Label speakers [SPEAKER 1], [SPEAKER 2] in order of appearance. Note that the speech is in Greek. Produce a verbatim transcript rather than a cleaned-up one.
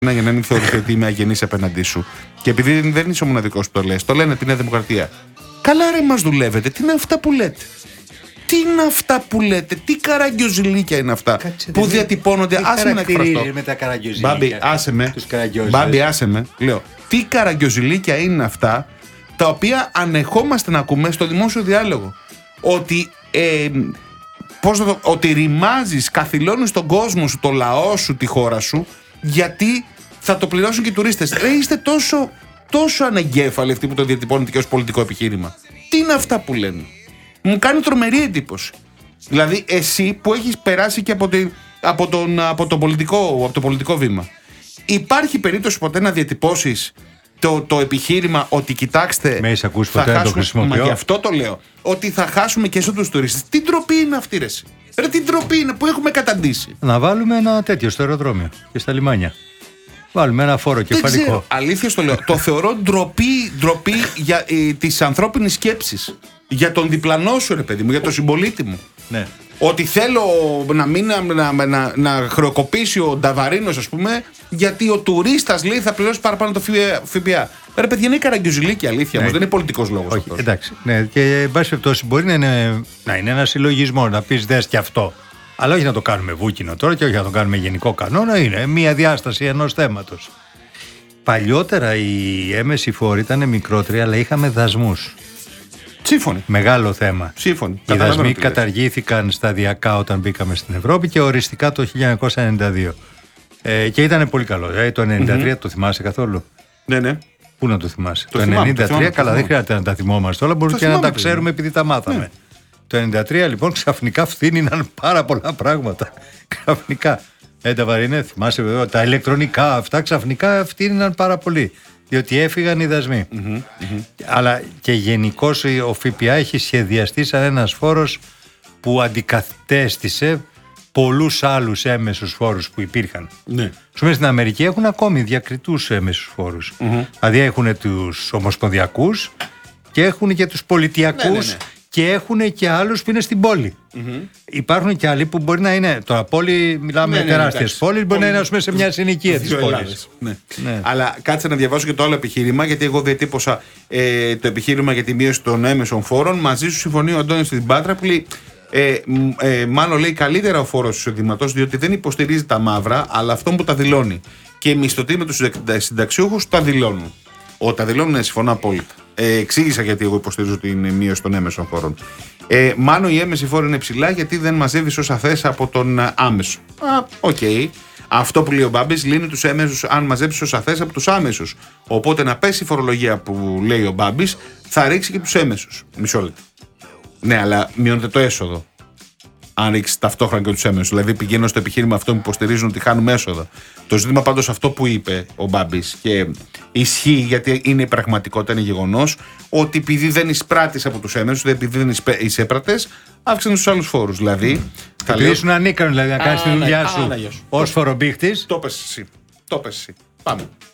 [SPEAKER 1] Ναι, για να μην θεωρηθεί ότι είμαι αγενής απέναντί σου. Και επειδή δεν είσαι ο μοναδικός που το λες, το λένε τη Νέα Δημοκρατία. Καλά, ρε, μας δουλεύετε. Τι είναι αυτά που λέτε. Τι είναι αυτά που λέτε. Τι καραγκιόζηλίκια είναι αυτά.
[SPEAKER 2] Κάτσε,
[SPEAKER 1] που
[SPEAKER 2] δεν
[SPEAKER 1] διατυπώνονται. Άσε με να εκφραστώ.
[SPEAKER 2] με τα καραγκιόζηλίκια.
[SPEAKER 1] Μπάμπη, άσε με.
[SPEAKER 2] Τους καραγκιόζηλες.
[SPEAKER 1] Μπάμπη, άσε με. Λέω. Τι καραγκιόζηλίκια είναι αυτά τα οποία ανεχόμαστε να ακούμε στο δημόσιο διάλογο. Ότι. Ε, πώς το, ότι ρημάζεις, καθυλώνεις τον κόσμο σου, το λαό σου, τη χώρα σου, γιατί θα το πληρώσουν και οι τουρίστες. Ρε, είστε τόσο, τόσο ανεγκέφαλοι αυτοί που το διατυπώνετε και ως πολιτικό επιχείρημα. Τι είναι αυτά που λένε. Μου κάνει τρομερή εντύπωση. Δηλαδή, εσύ που έχεις περάσει και από, τη, από, τον, από, το, πολιτικό, από το πολιτικό βήμα, υπάρχει περίπτωση ποτέ να διατυπώσεις το, το επιχείρημα ότι κοιτάξτε.
[SPEAKER 2] Με έχεις ακούσει ποτέ να το χρησιμοποιώ.
[SPEAKER 1] Μα γι' αυτό το λέω. Ότι θα χάσουμε και σε τους τουρίστες. Τι ντροπή είναι αυτή, ρε. Ρε, τι ντροπή είναι που έχουμε καταντήσει.
[SPEAKER 2] Να βάλουμε ένα τέτοιο στο αεροδρόμιο και στα λιμάνια. Βάλουμε ένα φόρο κεφαλικό.
[SPEAKER 1] Δεν ξέρω. Αλήθεια στο λέω. Το θεωρώ ντροπή, ντροπή για ε, της ανθρώπινης σκέψης. Για τον διπλανό σου, ρε παιδί μου, για τον συμπολίτη μου.
[SPEAKER 2] Ναι.
[SPEAKER 1] Ότι θέλω να, μην, να, να, να, να χρεοκοπήσει ο Νταβαρίνος, ας πούμε, γιατί ο τουρίστας λέει θα πληρώσει παραπάνω το ΦΠΑ. Ρε παιδιά, είναι καραγκιόζηλίκια, αλήθεια,
[SPEAKER 2] Ναι.
[SPEAKER 1] όμως δεν είναι πολιτικός λόγος.
[SPEAKER 2] Όχι,
[SPEAKER 1] αυτός.
[SPEAKER 2] εντάξει. Ναι, και εν πάση περιπτώσει μπορεί να είναι, να είναι ένα συλλογισμό, να πει δες και αυτό. Αλλά όχι να το κάνουμε βούκινο τώρα και όχι να το κάνουμε γενικό κανόνα, είναι μία διάσταση ενός θέματος. Παλιότερα οι έμεσοι φόροι ήταν μικρότεροι, αλλά είχαμε δασμούς.
[SPEAKER 1] Σύμφωνοι.
[SPEAKER 2] Μεγάλο θέμα.
[SPEAKER 1] Σύμφωνοι.
[SPEAKER 2] Οι
[SPEAKER 1] Καταλαβαίνω
[SPEAKER 2] δασμοί
[SPEAKER 1] τι λες.
[SPEAKER 2] καταργήθηκαν σταδιακά όταν μπήκαμε στην Ευρώπη και οριστικά το χίλια εννιακόσια ενενήντα δύο. Ε, και ήταν πολύ καλό. Ε, το ενενήντα τρία mm-hmm. το θυμάσαι καθόλου?
[SPEAKER 1] Ναι, ναι.
[SPEAKER 2] Πού να το θυμάσαι?
[SPEAKER 1] Το
[SPEAKER 2] Το,
[SPEAKER 1] θυμάμαι,
[SPEAKER 2] ενενήντα τρία,
[SPEAKER 1] το θυμάμαι,
[SPEAKER 2] καλά,
[SPEAKER 1] το
[SPEAKER 2] δεν
[SPEAKER 1] θυμάμαι.
[SPEAKER 2] χρειάζεται να τα θυμόμαστε όλα, μπορούμε
[SPEAKER 1] Το
[SPEAKER 2] και να τα
[SPEAKER 1] θυμάμαι,
[SPEAKER 2] ξέρουμε
[SPEAKER 1] παιδί.
[SPEAKER 2] επειδή τα μάθαμε.
[SPEAKER 1] Ναι.
[SPEAKER 2] Το ενενήντα τρία λοιπόν ξαφνικά φθήνιναν πάρα πολλά πράγματα. Ξαφνικά. Ε, τα βαρινέ, θυμάσαι βέβαια, τα ηλεκτρονικά αυτά ξαφνικά φτύνιναν πάρα πολύ. Διότι έφυγαν οι δασμοί.
[SPEAKER 1] Mm-hmm, mm-hmm.
[SPEAKER 2] Αλλά και γενικώς ο ΦΠΑ έχει σχεδιαστεί σαν ένας φόρος που αντικατέστησε πολλούς άλλους έμεσους φόρους που υπήρχαν.
[SPEAKER 1] Ναι.
[SPEAKER 2] Πούμε, στην Αμερική έχουν ακόμη διακριτούς έμεσους φόρους.
[SPEAKER 1] Mm-hmm.
[SPEAKER 2] Δηλαδή έχουν τους ομοσπονδιακούς και έχουν και τους πολιτιακούς.
[SPEAKER 1] Ναι, ναι, ναι.
[SPEAKER 2] Και έχουν και άλλους που είναι στην πόλη.
[SPEAKER 1] Mm-hmm.
[SPEAKER 2] Υπάρχουν και άλλοι που μπορεί να είναι. Τώρα, πόλη, μιλάμε
[SPEAKER 1] Ναι,
[SPEAKER 2] με
[SPEAKER 1] ναι,
[SPEAKER 2] τεράστιες πόλεις, μπορεί
[SPEAKER 1] Πόλη-
[SPEAKER 2] να είναι ας πούμε, σε μια συνοικία της
[SPEAKER 1] Δύο
[SPEAKER 2] πόλης.
[SPEAKER 1] Ελλάδες. Ναι.
[SPEAKER 2] Ναι.
[SPEAKER 1] Αλλά κάτσε να διαβάσω και το άλλο επιχείρημα, γιατί εγώ διατύπωσα ε, το επιχείρημα για τη μείωση των έμεσων φόρων. Μαζί σου συμφωνεί ο Αντώνης στην Πάτρα που λέει. Ε, ε, μάλλον λέει καλύτερα ο φόρος του εισοδήματος, διότι δεν υποστηρίζει τα μαύρα, αλλά αυτό που τα δηλώνει. Και οι μισθωτοί με τους συνταξιούχους τα δηλώνουν. Ο τα δηλώνουν, ναι, συμφωνώ απόλυτα. Ε, εξήγησα γιατί εγώ υποστηρίζω την μείωση των έμεσων φόρων. Ε, μάλλον η έμεση φόρη είναι ψηλά γιατί δεν μαζεύει όσα θες από τον άμεσο. Α, οκ. Okay. Αυτό που λέει ο Μπάμπης λύνει τους έμεσους αν μαζέψει όσα θες από τους άμεσους. Οπότε να πέσει η φορολογία που λέει ο Μπάμπης θα ρίξει και τους έμεσους. Μισό λεπτό. Ναι, αλλά μειώνεται το έσοδο. Αν ρίξει ταυτόχρονα και τους έμεσους. Δηλαδή πηγαίνω στο επιχείρημα αυτό που υποστηρίζουν ότι χάνουμε έσοδα. Το ζήτημα πάντως αυτό που είπε ο Μπάμπης και ισχύει γιατί είναι η πραγματικότητα, είναι γεγονός, ότι επειδή δεν εισπράττεις από τους έμεσους, δηλαδή επειδή δεν εισέπρατες, αύξανε τους άλλους φόρους. Δηλαδή.
[SPEAKER 2] Θα λέω... ήσουν ανίκανο δηλαδή, να κάνεις τη δουλειά σου ως φορομπήχτης.
[SPEAKER 1] Το πες εσύ. Το πες εσύ. Πάμε.